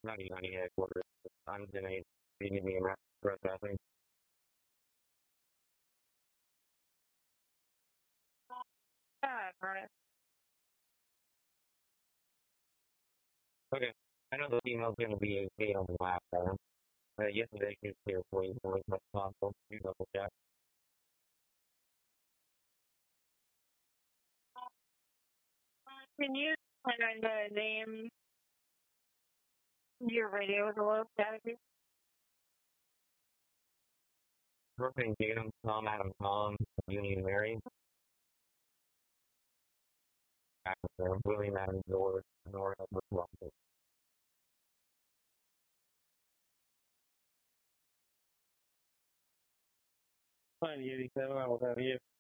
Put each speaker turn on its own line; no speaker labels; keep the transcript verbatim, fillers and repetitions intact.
ninety ninety headquarters. I'm Janae. You give me a map for assessing.
Yeah, right.
Okay. I know the email's going to be a on the last time. Uh, yesterday she was clear for you as much as possible. You double check.
Can you put on the name your radio with a little static?
Brooklyn Tatum, Tom Adam Tom, Union Mary, Actor, William Adam George, Nora Edward Russell. Fine, eighty-seven, I will have you.